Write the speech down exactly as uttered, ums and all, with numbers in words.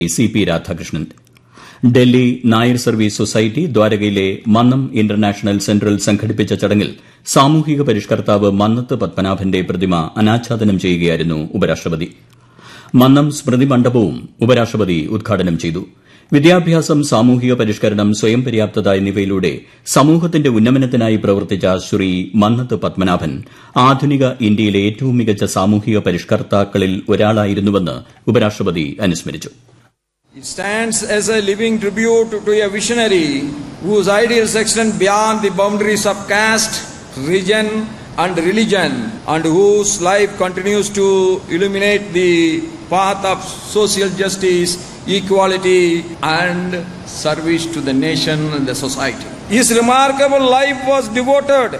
C P Radhakrishnan. Delhi Nair service society ദ്വാരകയിലെ Mannam international സെന്ററിൽ സംഘടിപ്പിച്ച ചടങ്ങിൽ സാമൂഹിക പരിഷ്കർത്താവ് മന്നത്ത് പത്മനാഭന്റെ പ്രതിമ അനാച്ഛാദനം ചെയ്യുകയായിരുന്നു ഉപരാഷ്ട്രപതി. മന്നം സ്മൃതി മണ്ഡപവും ഉപരാഷ്ട്രപതി ഉദ്ഘാടനം ചെയ്തു. വിദ്യാഭ്യാസം, സാമൂഹിക പരിഷ്കരണം, സ്വയം പര്യാപ്തത എന്നിവയിലൂടെ സമൂഹത്തിന്റെ ഉന്നമനത്തിനായി പ്രവർത്തിച്ച ശ്രീ മന്നത്ത് പത്മനാഭൻ ആധുനിക ഇന്ത്യയിലെ ഏറ്റവും മികച്ച സാമൂഹിക പരിഷ്കർത്താക്കളിൽ ഒരാളായിരുന്നുവെന്ന് ഉപരാഷ്ട്രപതി അനുസ്മരിച്ചു. It stands as a living tribute to a visionary whose ideals extend beyond the boundaries of caste, region and religion, and whose life continues to illuminate the path of social justice, equality and service to the nation and the society. His remarkable life was devoted